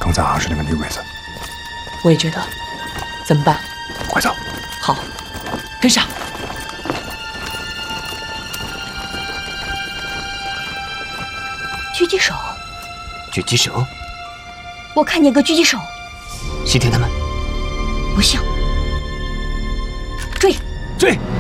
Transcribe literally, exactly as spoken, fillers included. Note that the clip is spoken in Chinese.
刚才好像是那个女鬼子。 我也觉得，怎么办？ 快走！ 好，跟上。 狙击手， 狙击手， 我看见个狙击手。 西田他们， 不像。追！ 追！